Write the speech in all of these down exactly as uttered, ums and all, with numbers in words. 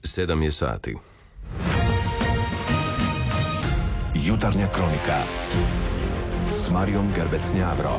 Sedam je sati. Jutarnja kronika s Marijom Gerbec-Njavro.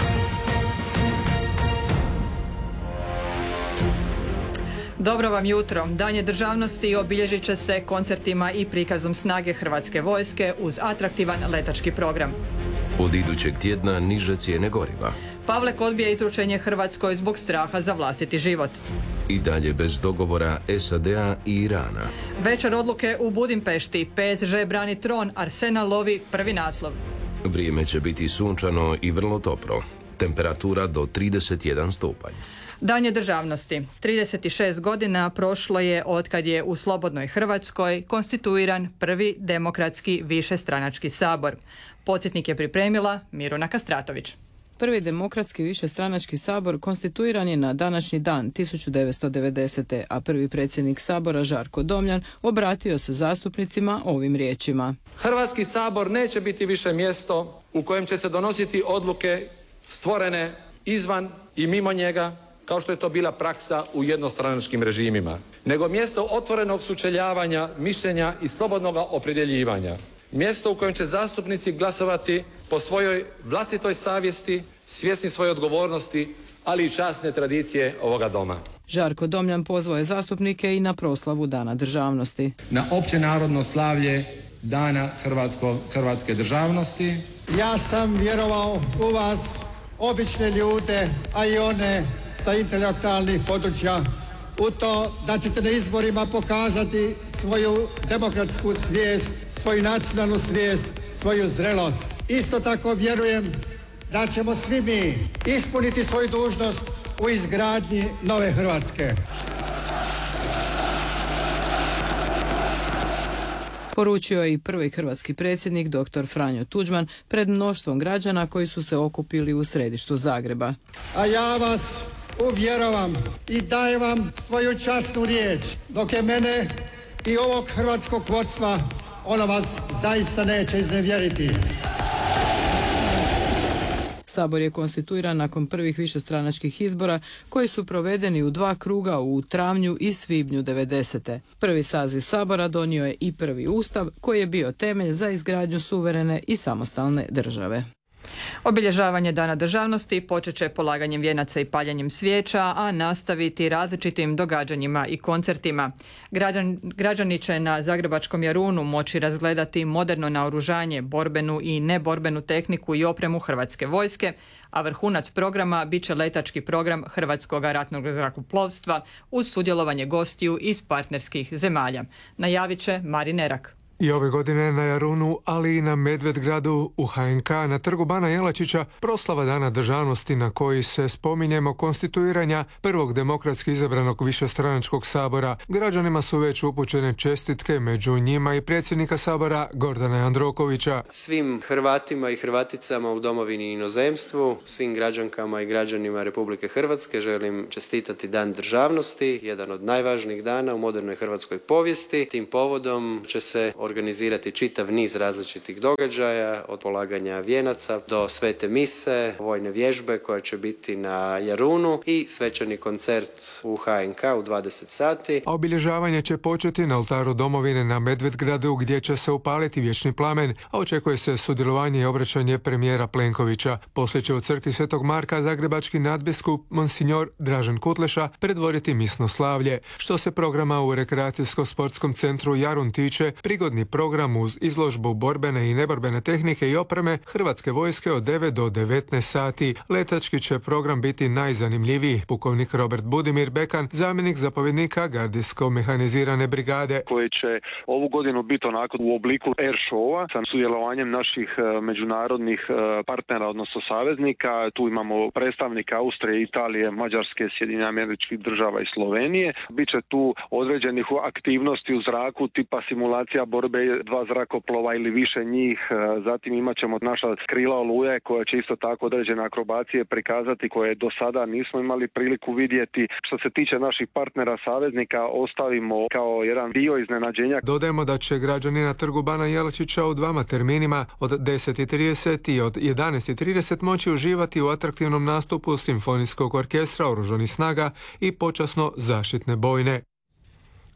Dobro vam jutro. Dan je državnosti obilježit će se koncertima i prikazom snage Hrvatske vojske uz atraktivan letački program. Od idućeg tjedna niže cijene goriva. Pavlek odbija izručenje Hrvatskoj zbog straha za vlastiti život. I dalje bez dogovora S A D A i Irana. Večer odluke u Budimpešti. P S G brani tron, Arsenal lovi prvi naslov. Vrijeme će biti sunčano i vrlo toplo. Temperatura do trideset jedan stupanj. Dan je državnosti. trideset šest godina prošlo je otkad je u slobodnoj Hrvatskoj konstituiran prvi demokratski višestranački sabor. Podsjetnik je pripremila Miruna Kastratović. Prvi demokratski višestranački sabor konstituiran je na današnji dan tisuću devetsto devedesete. a prvi predsjednik sabora Žarko Domjan obratio se zastupnicima ovim riječima. Hrvatski sabor neće biti više mjesto u kojem će se donositi odluke stvorene izvan i mimo njega, kao što je to bila praksa u jednostranačkim režimima, nego mjesto otvorenog sučeljavanja, mišljenja i slobodnog opredjeljivanja. Mjesto u kojem će zastupnici glasovati po svojoj vlastitoj savjesti, svjesni svoje odgovornosti, ali i časne tradicije ovoga doma. Žarko Domjan pozvao je zastupnike i na proslavu Dana državnosti. Na opće narodno slavlje Dana Hrvatsko, Hrvatske državnosti. Ja sam vjerovao u vas, obične ljude, a i one sa intelektualnih područja, u to da ćete na izborima pokazati svoju demokratsku svijest, svoju nacionalnu svijest, svoju zrelost. Isto tako vjerujem da ćemo svi mi ispuniti svoju dužnost u izgradnji nove Hrvatske. Poručio je i prvi hrvatski predsjednik dr. Franjo Tuđman pred mnoštvom građana koji su se okupili u središtu Zagreba. A ja vas uvjeravam i dajem vam svoju časnu riječ, dok je mene i ovog hrvatskog vodstva, ono vas zaista neće iznevjeriti. Sabor je konstituiran nakon prvih višestranačkih izbora koji su provedeni u dva kruga u travnju i svibnju devedesete. Prvi saziv Sabora donio je i prvi ustav koji je bio temelj za izgradnju suverene i samostalne države. Obilježavanje Dana državnosti počet će polaganjem vijenaca i paljenjem svijeća, a nastaviti različitim događanjima i koncertima. Građan, građani će na Zagrebačkom Jarunu moći razgledati moderno naoružanje, borbenu i neborbenu tehniku i opremu Hrvatske vojske, a vrhunac programa bit će letački program Hrvatskog ratnog zrakoplovstva uz sudjelovanje gostiju iz partnerskih zemalja. Najavit će Marin Erak. I ove godine na Jarunu, ali i na Medvedgradu u H N K na trgu Bana Jelačića proslava Dana državnosti na koji se spominjemo konstituiranja prvog demokratski izabranog višestranačkog sabora. Građanima su već upućene čestitke, među njima i predsjednika sabora Gordana Jandrokovića. Svim Hrvatima i Hrvaticama u domovini i inozemstvu, svim građankama i građanima Republike Hrvatske želim čestitati Dan državnosti, jedan od najvažnijih dana u modernoj hrvatskoj povijesti. Tim povodom će se organizirati čitav niz različitih događaja, od polaganja vijenaca do svete mise, vojne vježbe koja će biti na Jarunu i svečani koncert u H N K u dvadeset sati. A obilježavanje će početi na oltaru domovine na Medvedgradu gdje će se upaliti vječni plamen, a očekuje se sudjelovanje i obraćanje premijera Plenkovića. Poslije će u crkvi Svetog Marka zagrebački nadbiskup Monsignor Dražen Kutleša predvoditi misno slavlje. Što se programa u rekreacijsko-sportskom centru Jarun tiče, prigodni program uz izložbu borbene i neborbene tehnike i opreme Hrvatske vojske od devet do devetnaest sati. Letački će program biti najzanimljiviji. Pukovnik Robert Budimir Bekan, zamjenik zapovjednika gardijsko-mehanizirane brigade. Koji će ovu godinu biti onako u obliku air showa sa sudjelovanjem naših međunarodnih partnera, odnosno saveznika. Tu imamo predstavnika Austrije, Italije, Mađarske, Sjedinjenih Američkih Država i Slovenije. Biće tu određenih aktivnosti u zraku tipa simulacija borbe dva zrakoplova ili više njih. Zatim imat ćemo naša krila Oluje koja će isto tako određene akrobacije prikazati koje do sada nismo imali priliku vidjeti. Što se tiče naših partnera saveznika ostavimo kao jedan dio iznenađenja. Dodajemo da će građani na trgu Bana Jelačića u dvama terminima od deset i trideset i od jedanaest i trideset moći uživati u atraktivnom nastupu Simfonijskog orkestra Oružanih snaga i počasno zaštitne bojne.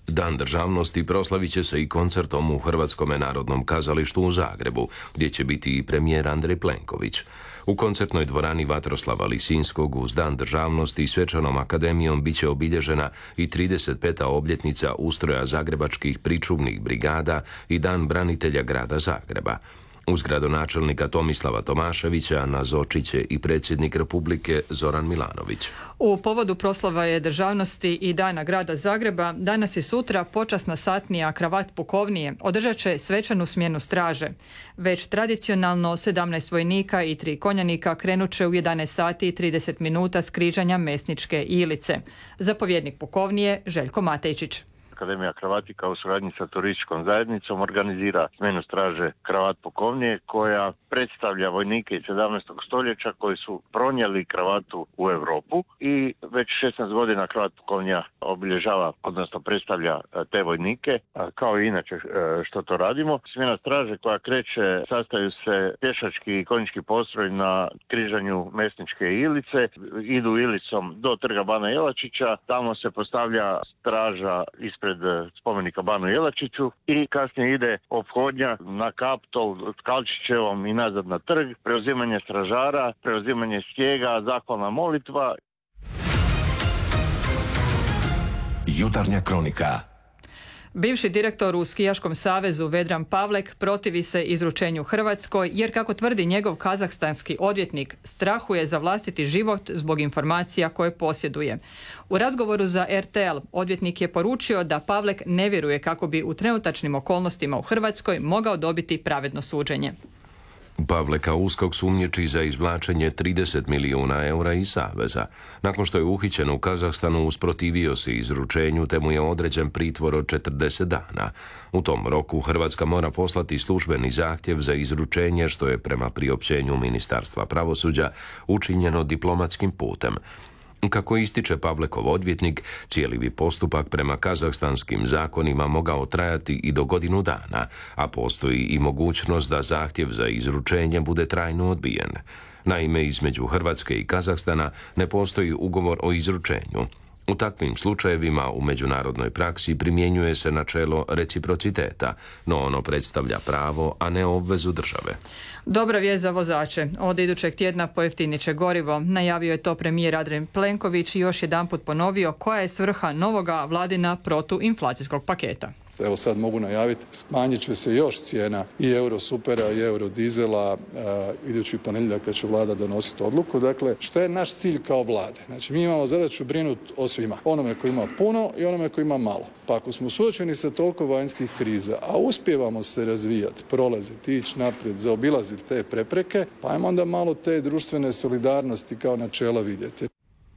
Dan državnosti proslavit će se i koncertom u Hrvatskom narodnom kazalištu u Zagrebu, gdje će biti i premijer Andrej Plenković. U koncertnoj dvorani Vatroslava Lisinskog uz Dan državnosti i svečanom akademijom bit će obilježena i trideset peta obljetnica ustroja zagrebačkih pričuvnih brigada i Dan branitelja grada Zagreba. Uz gradonačelnika Tomislava Tomaševića nazočit će i predsjednik Republike Zoran Milanović. U povodu proslava je državnosti i Dana grada Zagreba, danas i sutra počasna satnija kravat pukovnije održat će svečanu smjenu straže. Već tradicionalno sedamnaest vojnika i tri konjanika krenut će u jedanaest sati i trideset minuta s križanja Mesničke Ilice. Zapovjednik pukovnije Željko Matejčić. Akademija Kravatika u suradnji sa turističkom zajednicom organizira smjenu straže kravat pukovnije koja predstavlja vojnike iz sedamnaestog stoljeća koji su pronijeli kravatu u Europu i već šesnaest godina kravat pukovnija obilježava, odnosno predstavlja te vojnike, kao i inače što to radimo. Smjena straže koja kreće sastaju se pješački i konjički postroj na križanju Mesničke Ilice, idu Ilicom do trga Bana Jelačića, tamo se postavlja straža ispred pred spomenika Banu Jelačiću i kasnije ide ophodnja na Kaptol, Kalčićevom i nazad na trg, preuzimanje stražara, preuzimanje stijega, zahvalna molitva. Jutarnja kronika. Bivši direktor u Skijaškom savezu Vedran Pavlek protivi se izručenju Hrvatskoj jer, kako tvrdi njegov kazahstanski odvjetnik, strahuje za vlastiti život zbog informacija koje posjeduje. U razgovoru za er te el odvjetnik je poručio da Pavlek ne vjeruje kako bi u trenutačnim okolnostima u Hrvatskoj mogao dobiti pravedno suđenje. Pavleka uskok sumnjiči za izvlačenje trideset milijuna eura iz saveza. Nakon što je uhićen u Kazahstanu, usprotivio se izručenju te mu je određen pritvor od četrdeset dana. U tom roku Hrvatska mora poslati službeni zahtjev za izručenje, što je prema priopćenju Ministarstva pravosuđa učinjeno diplomatskim putem. Kako ističe Pavlekov odvjetnik, cijeli bi postupak prema kazahstanskim zakonima mogao trajati i do godinu dana, a postoji i mogućnost da zahtjev za izručenje bude trajno odbijen. Naime, između Hrvatske i Kazahstana ne postoji ugovor o izručenju. U takvim slučajevima u međunarodnoj praksi primjenjuje se načelo reciprociteta, no ono predstavlja pravo, a ne obvezu države. Dobra vijest za vozače. Od idućeg tjedna pojeftinit će gorivo. Najavio je to premijer Andrej Plenković i još jedanput ponovio koja je svrha novoga vladina protuinflacijskog paketa. Evo sad mogu najaviti, smanjit će se još cijena i eurosupera i eurodizela uh, idući ponedjeljak kad će vlada donositi odluku. Dakle, što je naš cilj kao vlade? Znači, mi imamo zadaću brinuti o svima. Onome koji ima puno i onome koji ima malo. Pa ako smo suočeni sa toliko vanjskih kriza, a uspijevamo se razvijati, prolaziti, ići naprijed, zaobilaziti te prepreke, pa ajmo onda malo te društvene solidarnosti kao načela vidjeti.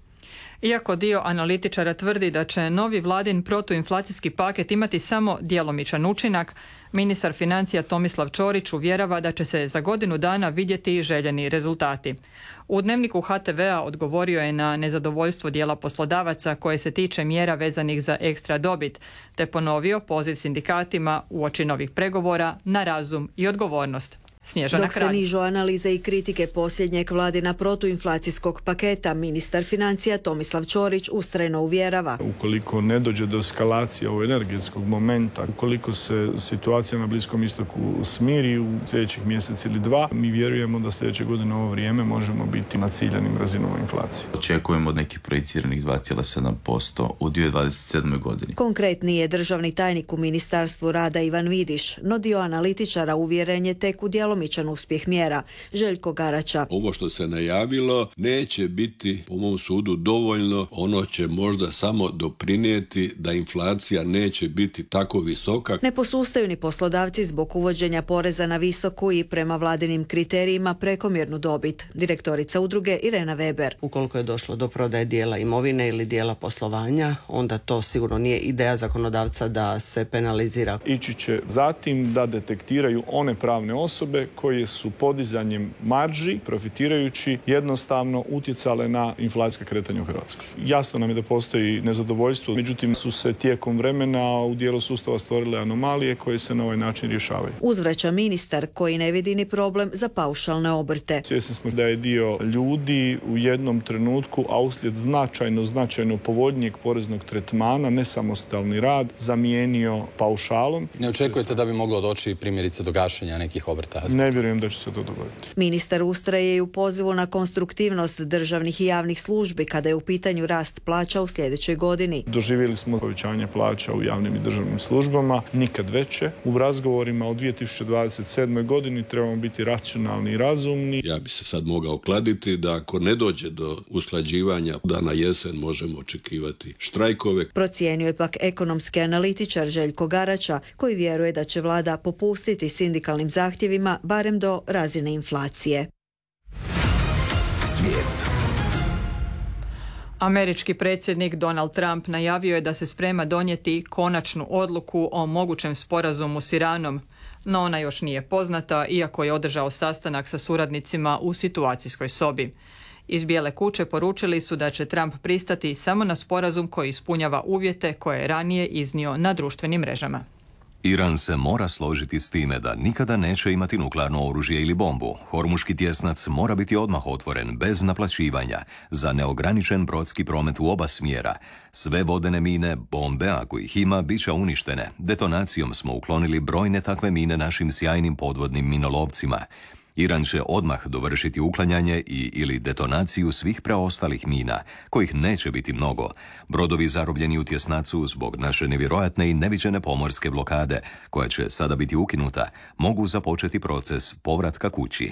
Iako dio analitičara tvrdi da će novi vladin protuinflacijski paket imati samo djelomičan učinak, ministar financija Tomislav Ćorić uvjerava da će se za godinu dana vidjeti željeni rezultati. U Dnevniku ha te vea odgovorio je na nezadovoljstvo dijela poslodavaca koje se tiče mjera vezanih za ekstra dobit, te ponovio poziv sindikatima uoči novih pregovora na razum i odgovornost. Snježana Dok se Kralj. nižu analize i kritike posljednjeg vladina protuinflacijskog paketa, ministar financija Tomislav Ćorić ustrajno uvjerava. Ukoliko ne dođe do eskalacije ovog energetskog momenta, ukoliko se situacija na Bliskom istoku smiri u sljedećih mjesec ili dva, mi vjerujemo da sljedeće godine ovo vrijeme možemo biti na ciljanim razinama inflacije. Očekujemo od nekih projiciranih dva zarez sedam posto u dvije tisuće dvadeset sedmoj. godini. Konkretni je državni tajnik u Ministarstvu rada Ivan Vidiš, no dio analitičara uvjeren je tek u djelomičan uspjeh mjera. Željko Garača. Ovo što se najavilo neće biti, po mom sudu, dovoljno. Ono će možda samo doprinijeti da inflacija neće biti tako visoka. Ne posustaju ni poslodavci zbog uvođenja poreza na visoku i prema vladinim kriterijima prekomjernu dobit. Direktorica udruge Irena Weber. Ukoliko je došlo do prodaje dijela imovine ili dijela poslovanja, onda to sigurno nije ideja zakonodavca da se penalizira. Ići će zatim da detektiraju one pravne osobe koje su podizanjem marži, profitirajući, jednostavno utjecale na inflacijske kretanje u Hrvatskoj. Jasno nam je da postoji nezadovoljstvo, međutim su se tijekom vremena u dijelu sustava stvorile anomalije koje se na ovaj način rješavaju. Uzvraća ministar koji ne vidi ni problem za paušalne obrte. Svjesni smo da je dio ljudi u jednom trenutku, a uslijed značajno, značajno povoljnijeg poreznog tretmana, nesamostalni rad, zamijenio paušalom. Ne očekujete da bi moglo doći primjerice do gašenja nekih obrta? Ne vjerujem da će se to dogoditi. Ministar ustraje i u pozivu na konstruktivnost državnih i javnih službi kada je u pitanju rast plaća u sljedećoj godini. Doživjeli smo povećanje plaća u javnim i državnim službama, nikad veće. U razgovorima o dvije tisuće dvadeset sedmoj godini trebamo biti racionalni i razumni. Ja bi se sad mogao kladiti da ako ne dođe do usklađivanja, da na jesen možemo očekivati štrajkove. Procijenio je pak ekonomski analitičar Željko Garača, koji vjeruje da će vlada popustiti sindikalnim zahtjevima barem do razine inflacije. Svijet. Američki predsjednik Donald Trump najavio je da se sprema donijeti konačnu odluku o mogućem sporazumu s Iranom, no ona još nije poznata, iako je održao sastanak sa suradnicima u situacijskoj sobi. Iz Bijele kuće poručili su da će Trump pristati samo na sporazum koji ispunjava uvjete koje je ranije iznio na društvenim mrežama. Iran se mora složiti s time da nikada neće imati nuklearno oružje ili bombu. Hormuški tjesnac mora biti odmah otvoren, bez naplaćivanja, za neograničen brodski promet u oba smjera. Sve vodene mine, bombe, ako ih ima, bit će uništene. Detonacijom smo uklonili brojne takve mine našim sjajnim podvodnim minolovcima. Iran će odmah dovršiti uklanjanje i ili detonaciju svih preostalih mina, kojih neće biti mnogo. Brodovi zarobljeni u tjesnacu zbog naše nevjerojatne i neviđene pomorske blokade, koja će sada biti ukinuta, mogu započeti proces povratka kući.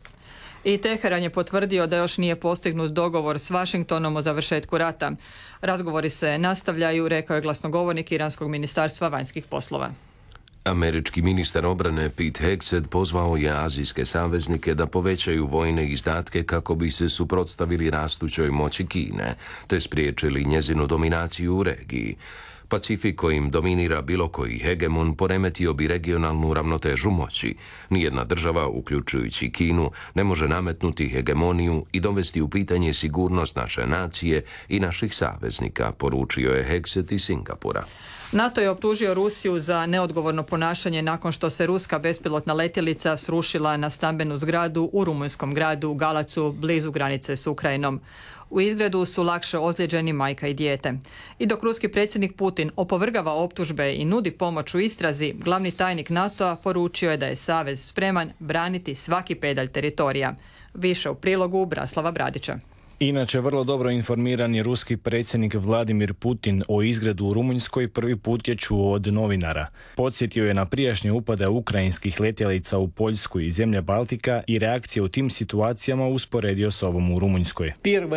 I Teheran je potvrdio da još nije postignut dogovor s Washingtonom o završetku rata. Razgovori se nastavljaju, rekao je glasnogovornik Iranskog ministarstva vanjskih poslova. Američki ministar obrane Pete Hegseth pozvao je azijske saveznike da povećaju vojne izdatke kako bi se suprotstavili rastućoj moći Kine, te spriječili njezinu dominaciju u regiji. Pacifik kojim dominira bilo koji hegemon poremetio bi regionalnu ravnotežu moći. Nijedna država, uključujući Kinu, ne može nametnuti hegemoniju i dovesti u pitanje sigurnost naše nacije i naših saveznika, poručio je Hegseth iz Singapura. NATO je optužio Rusiju za neodgovorno ponašanje nakon što se ruska bespilotna letjelica srušila na stambenu zgradu u rumunjskom gradu Galacu, blizu granice s Ukrajinom. U izgredu su lakše ozlijeđeni majka i dijete. I dok ruski predsjednik Putin opovrgava optužbe i nudi pomoć u istrazi, glavni tajnik NATO-a poručio je da je savez spreman braniti svaki pedalj teritorija. Više u prilogu Braslava Bradića. Inače, vrlo dobro informirani ruski predsjednik Vladimir Putin o izgredu u Rumunjskoj prvi put je čuo od novinara. Podsjetio je na prijašnje upade ukrajinskih letjelica u Poljsku i zemlje Baltika i reakcije u tim situacijama usporedio s ovom u Rumunjskoj.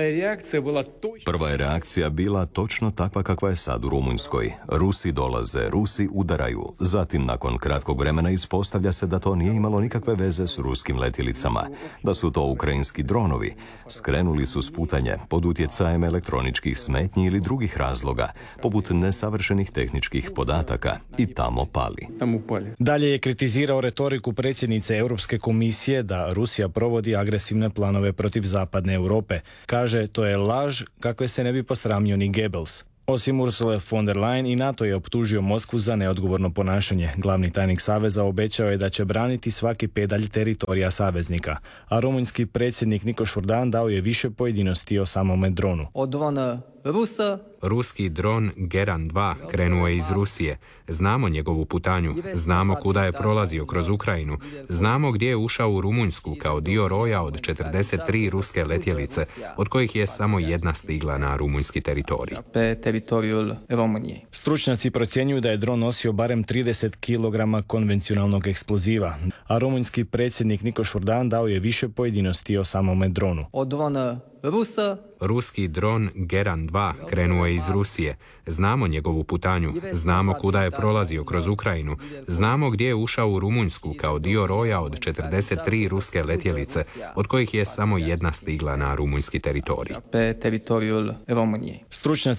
Prva je reakcija bila točno takva kakva je sad u Rumunjskoj. Rusi dolaze, Rusi udaraju. Zatim, nakon kratkog vremena, ispostavlja se da to nije imalo nikakve veze s ruskim letjelicama, da su to ukrajinski dronovi. Skrenuli su s putanje pod utjecajem elektroničkih smetnji ili drugih razloga, poput nesavršenih tehničkih podataka, i tamo pali. Dalje je kritizirao retoriku predsjednice Europske komisije da Rusija provodi agresivne planove protiv zapadne Europe. Kaže, to je laž kakve se ne bi posramio ni Goebbels. Osim Ursule von der Leyen, i NATO je optužio Moskvu za neodgovorno ponašanje. Glavni tajnik saveza obećao je da će braniti svaki pedalj teritorija saveznika, a rumunjski predsjednik Nikoš Urdan dao je više pojedinosti o samome dronu. Ruski dron Geran dva krenuo je iz Rusije. Znamo njegovu putanju, znamo kuda je prolazio kroz Ukrajinu, znamo gdje je ušao u Rumunjsku kao dio roja od četrdeset tri ruske letjelice, od kojih je samo jedna stigla na rumunjski teritorij. Stručnjaci procjenjuju da je dron nosio barem trideset kilograma konvencionalnog eksploziva, a rumunjski predsjednik Nikoš Urdan dao je više pojedinosti o samome dronu. Ruski dron Geran dva krenuo je iz Rusije. Znamo njegovu putanju, znamo kuda je prolazio kroz Ukrajinu, znamo gdje je ušao u Rumunjsku kao dio roja od četrdeset tri ruske letjelice, od kojih je samo jedna stigla na rumunjski teritorij. Stručnjaci